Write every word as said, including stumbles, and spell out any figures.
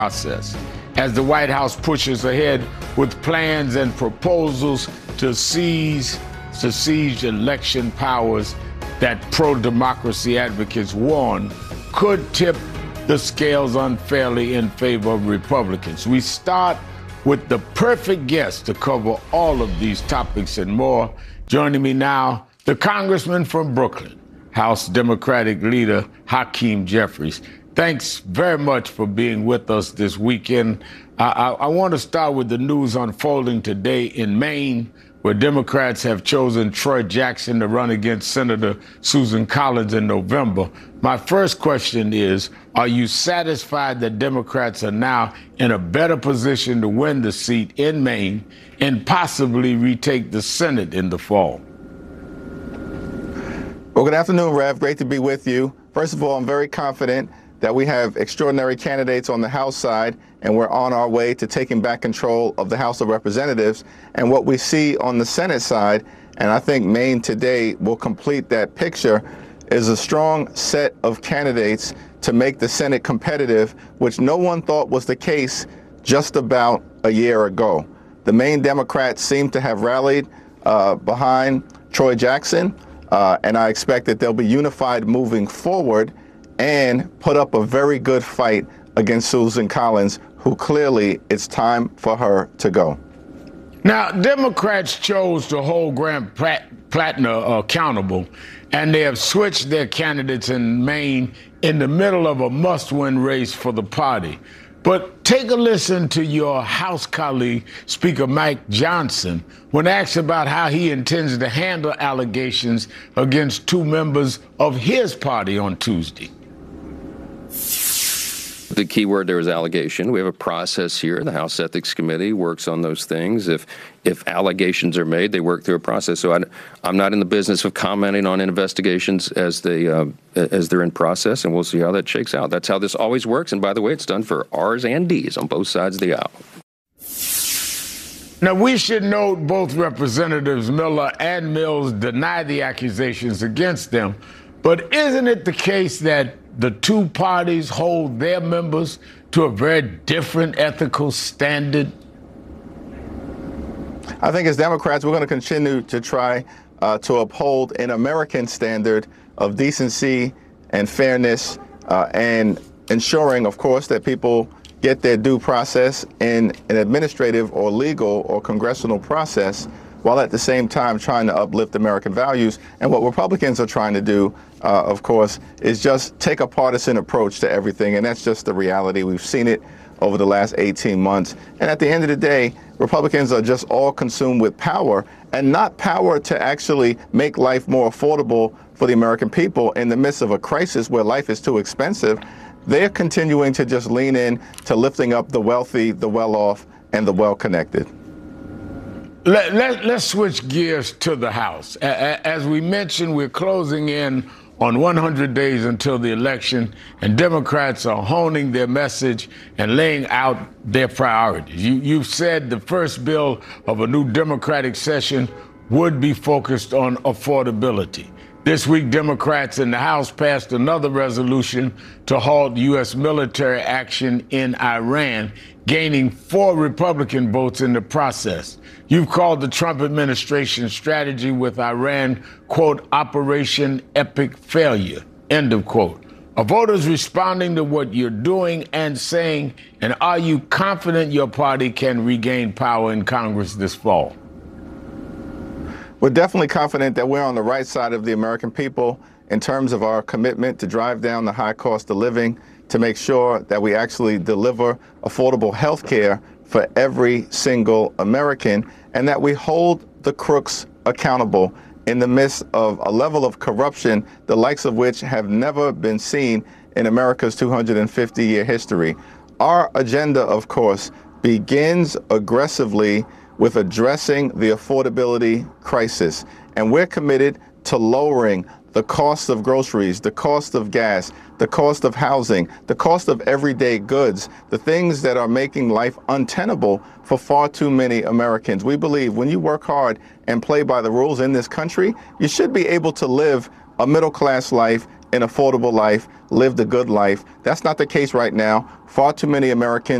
process as the White House pushes ahead with plans and proposals to seize to seize election powers that pro-democracy advocates warn could tip the scales unfairly in favor of Republicans. We start with the perfect guest to cover all of these topics and more. Joining me now, the congressman from Brooklyn, House Democratic leader Hakeem Jeffries. Thanks very much for being with us this weekend. I, I, I want to start with the news unfolding today in Maine, where Democrats have chosen Troy Jackson to run against Senator Susan Collins in November. My first question is, are you satisfied that Democrats are now in a better position to win the seat in Maine and possibly retake the Senate in the fall? Well, good afternoon, Rev. Great to be with you. First of all, I'm very confident that we have extraordinary candidates on the House side, and we're on our way to taking back control of the House of Representatives. And what we see on the Senate side, and I think Maine today will complete that picture, is a strong set of candidates to make the Senate competitive, which no one thought was the case just about a year ago. The Maine Democrats seem to have rallied uh, behind Troy Jackson, uh, and I expect that they'll be unified moving forward and put up a very good fight against Susan Collins, who clearly it's time for her to go. Now, Democrats chose to hold Graham Plattner accountable, and they have switched their candidates in Maine in the middle of a must-win race for the party. But take a listen to your House colleague, Speaker Mike Johnson, when asked about how he intends to handle allegations against two members of his party on Tuesday. The key word there is allegation. We have a process here. The House Ethics Committee works on those things. If if allegations are made, they work through a process. So I, I'm not in the business of commenting on investigations as they uh, as they're in process, and we'll see how that shakes out. That's how this always works. And by the way, it's done for R's and D's on both sides of the aisle. Now, we should note both Representatives Miller and Mills deny the accusations against them. But isn't it the case that the two parties hold their members to a very different ethical standard? I think as Democrats, we're going to continue to try uh, to uphold an American standard of decency and fairness uh, and ensuring, of course, that people get their due process in an administrative or legal or congressional process, while at the same time trying to uplift American values. And what Republicans are trying to do, uh, of course, is just take a partisan approach to everything. And that's just the reality. We've seen it over the last eighteen months. And at the end of the day, Republicans are just all consumed with power, and not power to actually make life more affordable for the American people in the midst of a crisis where life is too expensive. They're continuing to just lean in to lifting up the wealthy, the well-off, and the well-connected. Let, let, let's switch gears to the House. As we mentioned, we're closing in on one hundred days until the election, and Democrats are honing their message and laying out their priorities. You, you've said the first bill of a new Democratic session would be focused on affordability. This week, Democrats in the House passed another resolution to halt U S military action in Iran, gaining four Republican votes in the process. You've called the Trump administration's strategy with Iran, quote, Operation Epic Failure, end of quote. Are voters responding to what you're doing and saying, and are you confident your party can regain power in Congress this fall? We're definitely confident that we're on the right side of the American people in terms of our commitment to drive down the high cost of living, to make sure that we actually deliver affordable health care for every single American, and that we hold the crooks accountable in the midst of a level of corruption, the likes of which have never been seen in America's two hundred fifty year history. Our agenda, of course, begins aggressively with addressing the affordability crisis. And we're committed to lowering the cost of groceries, the cost of gas, the cost of housing, the cost of everyday goods, the things that are making life untenable for far too many Americans. We believe when you work hard and play by the rules in this country, you should be able to live a middle-class life an affordable life, lived a good life. That's not the case right now. Far too many Americans